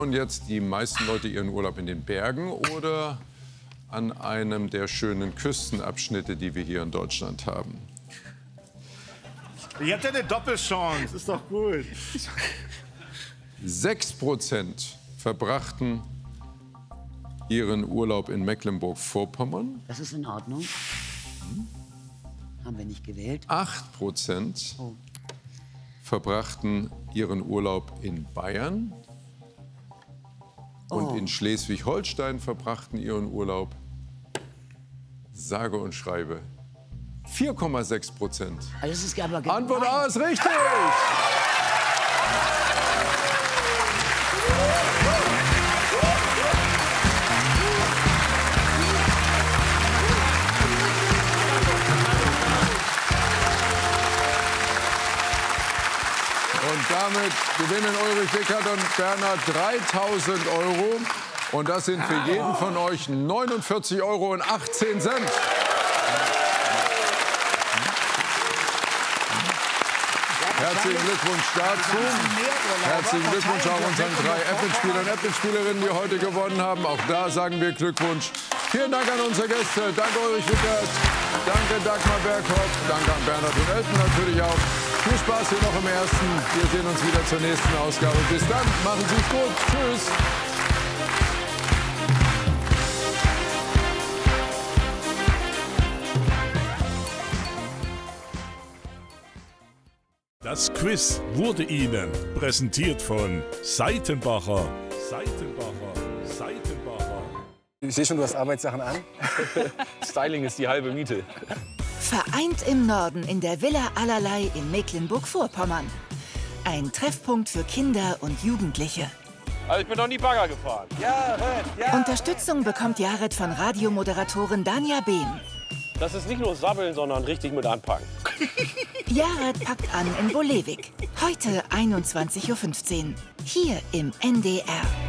Und jetzt die meisten Leute ihren Urlaub in den Bergen oder an einem der schönen Küstenabschnitte, die wir hier in Deutschland haben? Ihr habt ja eine Doppelchance, ist doch gut. 6% verbrachten ihren Urlaub in Mecklenburg-Vorpommern. Das ist in Ordnung. Haben wir nicht gewählt. 8% verbrachten ihren Urlaub in Bayern. Und in Schleswig-Holstein verbrachten ihren Urlaub, sage und schreibe, 4,6%. Das ist aber Antwort A ist richtig! Und damit gewinnen Ulrich Wickert und Bernhard 3.000 €. Und das sind für jeden von euch 49,18 €. Herzlichen Glückwunsch dazu. Herzlichen Glückwunsch auch unseren 3 Apple-Spieler und Apple-Spielerinnen, die heute gewonnen haben. Auch da sagen wir Glückwunsch. Vielen Dank an unsere Gäste. Danke Ulrich Wickert. Danke Dagmar Berghoff. Danke an Bernhard und Elton natürlich auch. Viel Spaß hier noch im Ersten. Wir sehen uns wieder zur nächsten Ausgabe. Bis dann. Machen Sie es gut. Tschüss. Das Quiz wurde Ihnen präsentiert von Seitenbacher. Ich sehe schon, du hast Arbeitssachen an. Styling ist die halbe Miete. Vereint im Norden in der Villa Allerlei in Mecklenburg-Vorpommern. Ein Treffpunkt für Kinder und Jugendliche. Also ich bin noch nie Bagger gefahren. Unterstützung bekommt Jared von Radiomoderatorin Danja Behm. Das ist nicht nur Sabbeln, sondern richtig mit anpacken. Jared packt an in Bolewik. Heute 21:15 Uhr. Hier im NDR.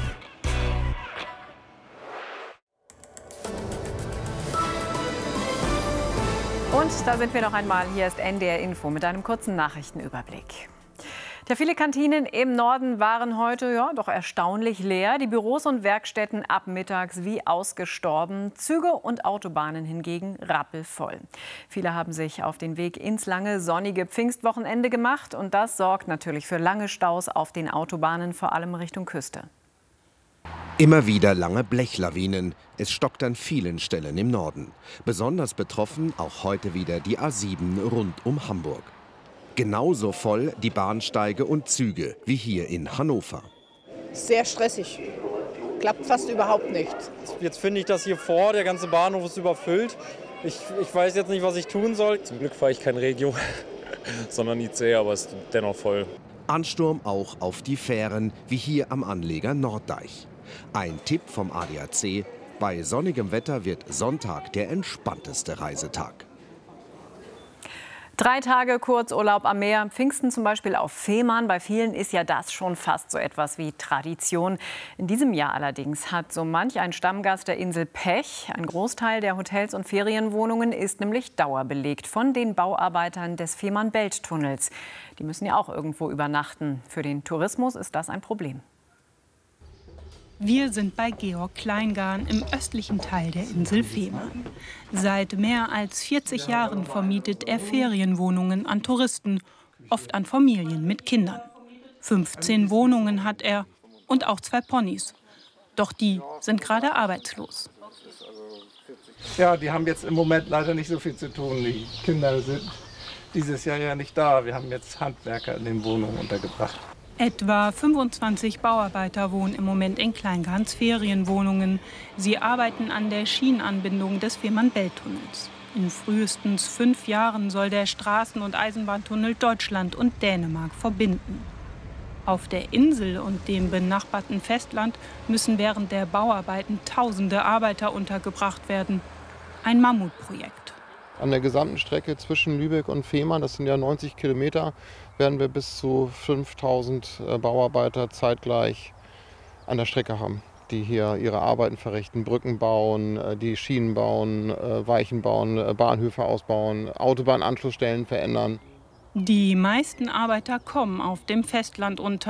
Und da sind wir noch einmal. Hier ist NDR Info mit einem kurzen Nachrichtenüberblick. Ja, viele Kantinen im Norden waren heute doch erstaunlich leer. Die Büros und Werkstätten ab mittags wie ausgestorben. Züge und Autobahnen hingegen rappelvoll. Viele haben sich auf den Weg ins lange sonnige Pfingstwochenende gemacht. Und das sorgt natürlich für lange Staus auf den Autobahnen, vor allem Richtung Küste. Immer wieder lange Blechlawinen. Es stockt an vielen Stellen im Norden. Besonders betroffen auch heute wieder die A7 rund um Hamburg. Genauso voll die Bahnsteige und Züge wie hier in Hannover. Sehr stressig. Klappt fast überhaupt nicht. Jetzt finde ich das hier vor, der ganze Bahnhof ist überfüllt. Ich weiß jetzt nicht, was ich tun soll. Zum Glück fahre ich kein Regio, sondern IC, aber es ist dennoch voll. Ansturm auch auf die Fähren, wie hier am Anleger Norddeich. Ein Tipp vom ADAC: Bei sonnigem Wetter wird Sonntag der entspannteste Reisetag. 3 Tage Kurzurlaub am Meer, Pfingsten zum Beispiel auf Fehmarn. Bei vielen ist ja das schon fast so etwas wie Tradition. In diesem Jahr allerdings hat so manch ein Stammgast der Insel Pech. Ein Großteil der Hotels und Ferienwohnungen ist nämlich dauerbelegt von den Bauarbeitern des Fehmarn-Belt-Tunnels. Die müssen ja auch irgendwo übernachten. Für den Tourismus ist das ein Problem. Wir sind bei Georg Kleingarn im östlichen Teil der Insel Fehmarn. Seit mehr als 40 Jahren vermietet er Ferienwohnungen an Touristen, oft an Familien mit Kindern. 15 Wohnungen hat er und auch 2 Ponys. Doch die sind gerade arbeitslos. Ja, die haben jetzt im Moment leider nicht so viel zu tun. Die Kinder sind dieses Jahr ja nicht da. Wir haben jetzt Handwerker in den Wohnungen untergebracht. Etwa 25 Bauarbeiter wohnen im Moment in Kleingarns Ferienwohnungen. Sie arbeiten an der Schienenanbindung des Fehmarn-Belt-Tunnels. In frühestens 5 Jahren soll der Straßen- und Eisenbahntunnel Deutschland und Dänemark verbinden. Auf der Insel und dem benachbarten Festland müssen während der Bauarbeiten tausende Arbeiter untergebracht werden. Ein Mammutprojekt. An der gesamten Strecke zwischen Lübeck und Fehmarn, das sind ja 90 Kilometer, werden wir bis zu 5000 Bauarbeiter zeitgleich an der Strecke haben, die hier ihre Arbeiten verrichten, Brücken bauen, die Schienen bauen, Weichen bauen, Bahnhöfe ausbauen, Autobahnanschlussstellen verändern. Die meisten Arbeiter kommen auf dem Festland unter.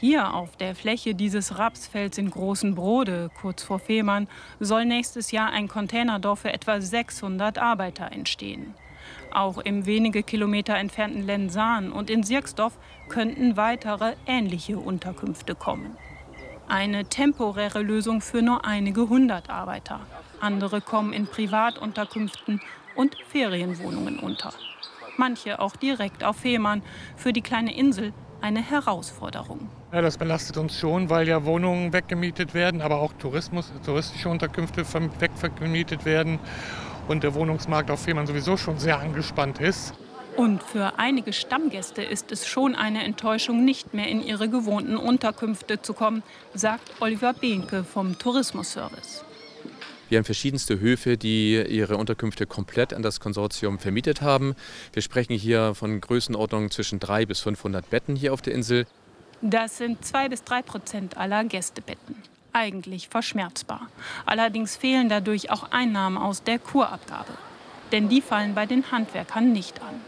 Hier auf der Fläche dieses Rapsfelds in Großen Brode, kurz vor Fehmarn, soll nächstes Jahr ein Containerdorf für etwa 600 Arbeiter entstehen. Auch im wenige Kilometer entfernten Lensahn und in Sierksdorf könnten weitere ähnliche Unterkünfte kommen. Eine temporäre Lösung für nur einige 100 Arbeiter. Andere kommen in Privatunterkünften und Ferienwohnungen unter. Manche auch direkt auf Fehmarn. Für die kleine Insel eine Herausforderung. Ja, das belastet uns schon, weil ja Wohnungen weggemietet werden, aber auch touristische Unterkünfte weggemietet werden und der Wohnungsmarkt auf Fehmarn sowieso schon sehr angespannt ist. Und für einige Stammgäste ist es schon eine Enttäuschung, nicht mehr in ihre gewohnten Unterkünfte zu kommen, sagt Oliver Behnke vom Tourismusservice. Wir haben verschiedenste Höfe, die ihre Unterkünfte komplett an das Konsortium vermietet haben. Wir sprechen hier von Größenordnungen zwischen 300 bis 500 Betten hier auf der Insel. Das sind 2 bis 3% aller Gästebetten. Eigentlich verschmerzbar. Allerdings fehlen dadurch auch Einnahmen aus der Kurabgabe. Denn die fallen bei den Handwerkern nicht an.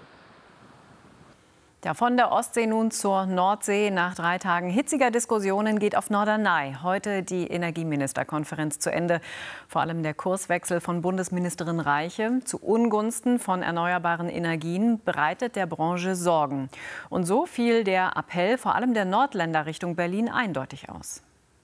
Ja, von der Ostsee nun zur Nordsee. Nach 3 Tagen hitziger Diskussionen geht auf Norderney heute die Energieministerkonferenz zu Ende. Vor allem der Kurswechsel von Bundesministerin Reiche zu Ungunsten von erneuerbaren Energien bereitet der Branche Sorgen. Und so fiel der Appell vor allem der Nordländer Richtung Berlin eindeutig aus.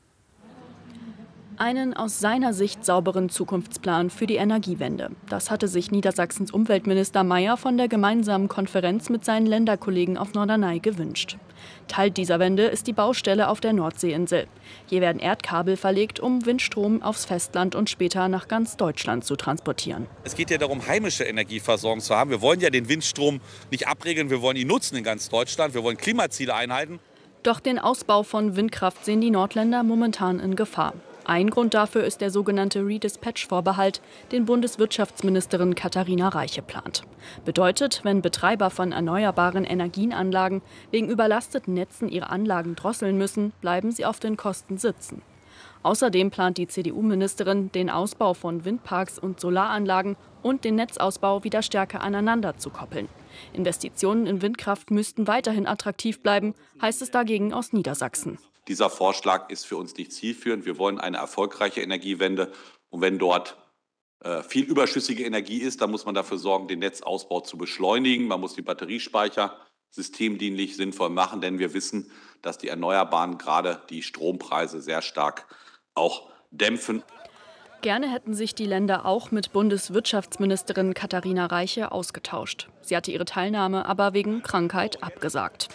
Einen aus seiner Sicht sauberen Zukunftsplan für die Energiewende. Das hatte sich Niedersachsens Umweltminister Mayer von der gemeinsamen Konferenz mit seinen Länderkollegen auf Norderney gewünscht. Teil dieser Wende ist die Baustelle auf der Nordseeinsel. Hier werden Erdkabel verlegt, um Windstrom aufs Festland und später nach ganz Deutschland zu transportieren. Es geht ja darum, heimische Energieversorgung zu haben. Wir wollen ja den Windstrom nicht abregeln, wir wollen ihn nutzen in ganz Deutschland. Wir wollen Klimaziele einhalten. Doch den Ausbau von Windkraft sehen die Nordländer momentan in Gefahr. Ein Grund dafür ist der sogenannte Redispatch-Vorbehalt, den Bundeswirtschaftsministerin Katharina Reiche plant. Bedeutet, wenn Betreiber von erneuerbaren Energienanlagen wegen überlasteten Netzen ihre Anlagen drosseln müssen, bleiben sie auf den Kosten sitzen. Außerdem plant die CDU-Ministerin, den Ausbau von Windparks und Solaranlagen und den Netzausbau wieder stärker aneinander zu koppeln. Investitionen in Windkraft müssten weiterhin attraktiv bleiben, heißt es dagegen aus Niedersachsen. Dieser Vorschlag ist für uns nicht zielführend. Wir wollen eine erfolgreiche Energiewende. Und wenn dort viel überschüssige Energie ist, dann muss man dafür sorgen, den Netzausbau zu beschleunigen. Man muss die Batteriespeicher systemdienlich sinnvoll machen, denn wir wissen, dass die Erneuerbaren gerade die Strompreise sehr stark auch dämpfen. Gerne hätten sich die Länder auch mit Bundeswirtschaftsministerin Katharina Reiche ausgetauscht. Sie hatte ihre Teilnahme aber wegen Krankheit abgesagt.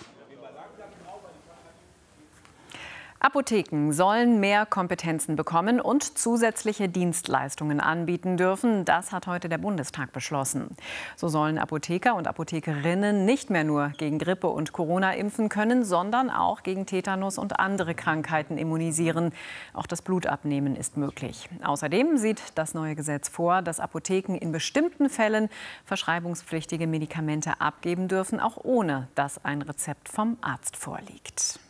Apotheken sollen mehr Kompetenzen bekommen und zusätzliche Dienstleistungen anbieten dürfen. Das hat heute der Bundestag beschlossen. So sollen Apotheker und Apothekerinnen nicht mehr nur gegen Grippe und Corona impfen können, sondern auch gegen Tetanus und andere Krankheiten immunisieren. Auch das Blutabnehmen ist möglich. Außerdem sieht das neue Gesetz vor, dass Apotheken in bestimmten Fällen verschreibungspflichtige Medikamente abgeben dürfen, auch ohne dass ein Rezept vom Arzt vorliegt.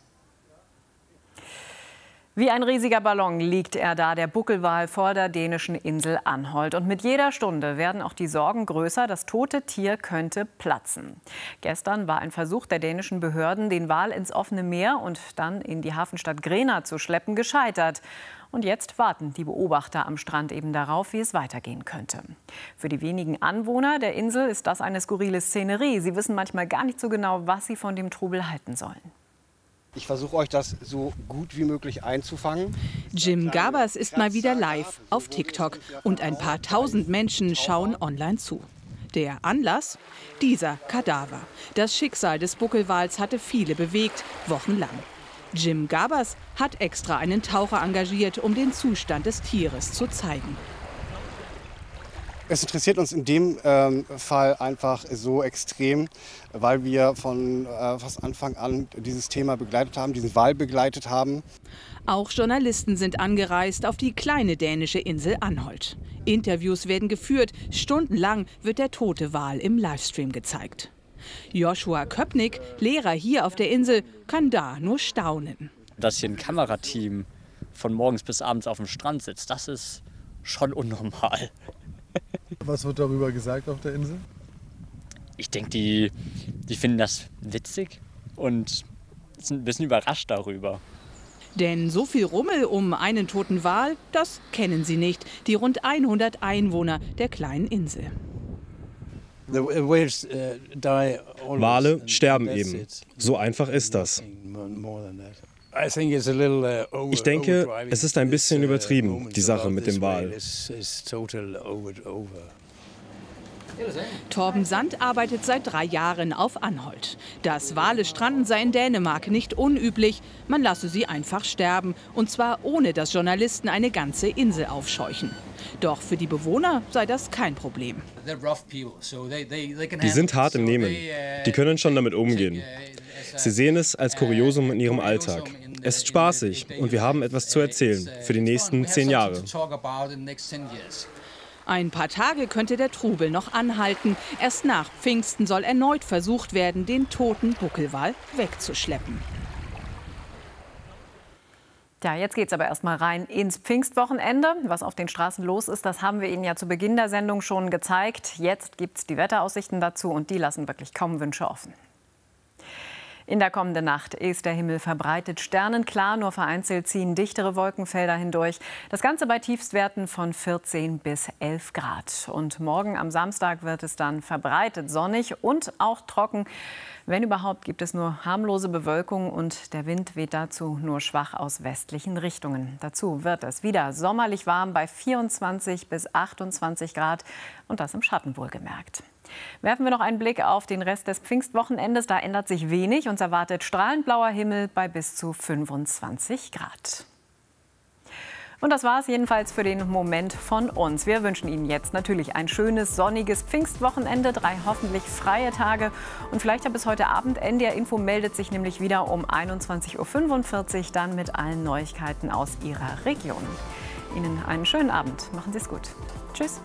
Wie ein riesiger Ballon liegt er da, der Buckelwal vor der dänischen Insel Anholt. Und mit jeder Stunde werden auch die Sorgen größer, das tote Tier könnte platzen. Gestern war ein Versuch der dänischen Behörden, den Wal ins offene Meer und dann in die Hafenstadt Grena zu schleppen, gescheitert. Und jetzt warten die Beobachter am Strand eben darauf, wie es weitergehen könnte. Für die wenigen Anwohner der Insel ist das eine skurrile Szenerie. Sie wissen manchmal gar nicht so genau, was sie von dem Trubel halten sollen. Ich versuche euch das so gut wie möglich einzufangen. Jim Gabers ist mal wieder live auf TikTok und ein paar tausend Menschen schauen online zu. Der Anlass? Dieser Kadaver. Das Schicksal des Buckelwals hatte viele bewegt, wochenlang. Jim Gabers hat extra einen Taucher engagiert, um den Zustand des Tieres zu zeigen. Es interessiert uns in dem Fall einfach so extrem, weil wir von fast Anfang an dieses Thema begleitet haben, diesen Wal begleitet haben. Auch Journalisten sind angereist auf die kleine dänische Insel Anholt. Interviews werden geführt, stundenlang wird der tote Wal im Livestream gezeigt. Joshua Köpnick, Lehrer hier auf der Insel, kann da nur staunen. Dass hier ein Kamerateam von morgens bis abends auf dem Strand sitzt, das ist schon unnormal. Was wird darüber gesagt auf der Insel? Ich denke, die finden das witzig und ein bisschen überrascht darüber. Denn so viel Rummel um einen toten Wal, das kennen sie nicht, die rund 100 Einwohner der kleinen Insel. Wale sterben eben. So einfach ist das. Ich denke, es ist ein bisschen übertrieben, die Sache mit dem Wal. Torben Sand arbeitet seit 3 Jahren auf Anholt. Dass Wale stranden sei in Dänemark nicht unüblich. Man lasse sie einfach sterben. Und zwar ohne, dass Journalisten eine ganze Insel aufscheuchen. Doch für die Bewohner sei das kein Problem. Die sind hart im Nehmen. Die können schon damit umgehen. Sie sehen es als Kuriosum in ihrem Alltag. Es ist spaßig und wir haben etwas zu erzählen für die nächsten 10 Jahre. Ein paar Tage könnte der Trubel noch anhalten. Erst nach Pfingsten soll erneut versucht werden, den toten Buckelwal wegzuschleppen. Ja, jetzt geht's aber erstmal rein ins Pfingstwochenende. Was auf den Straßen los ist, das haben wir Ihnen ja zu Beginn der Sendung schon gezeigt. Jetzt gibt's die Wetteraussichten dazu und die lassen wirklich kaum Wünsche offen. In der kommenden Nacht ist der Himmel verbreitet sternenklar, nur vereinzelt ziehen dichtere Wolkenfelder hindurch. Das Ganze bei Tiefstwerten von 14 bis 11 Grad. Und morgen am Samstag wird es dann verbreitet sonnig und auch trocken. Wenn überhaupt, gibt es nur harmlose Bewölkung und der Wind weht dazu nur schwach aus westlichen Richtungen. Dazu wird es wieder sommerlich warm bei 24 bis 28 Grad und das im Schatten wohlgemerkt. Werfen wir noch einen Blick auf den Rest des Pfingstwochenendes. Da ändert sich wenig. Uns erwartet strahlend blauer Himmel bei bis zu 25 Grad. Und das war es jedenfalls für den Moment von uns. Wir wünschen Ihnen jetzt natürlich ein schönes, sonniges Pfingstwochenende, 3 hoffentlich freie Tage. Und vielleicht ja bis heute Abend. NDR Info meldet sich nämlich wieder um 21:45 Uhr dann mit allen Neuigkeiten aus Ihrer Region. Ihnen einen schönen Abend. Machen Sie es gut. Tschüss.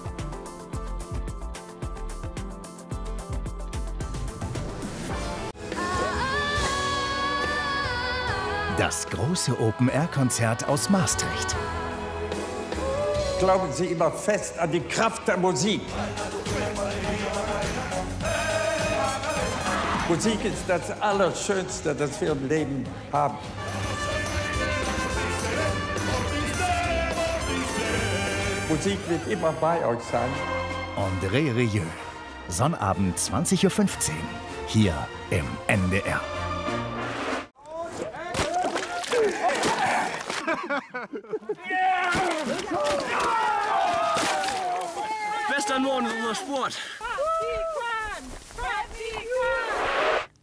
Das große Open-Air-Konzert aus Maastricht. Glauben Sie immer fest an die Kraft der Musik. Musik ist das Allerschönste, das wir im Leben haben. Musik wird immer bei euch sein. André Rieu. Sonnabend 20:15 Uhr. Hier im NDR. Bester Norden, unser Sport.